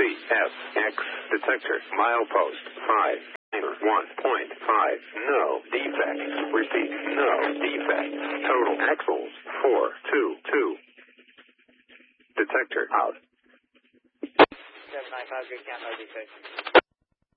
CSX detector milepost 591.5. No defects. Repeat, no defects. Total axles 422. Detector out. 795, good count, no defects.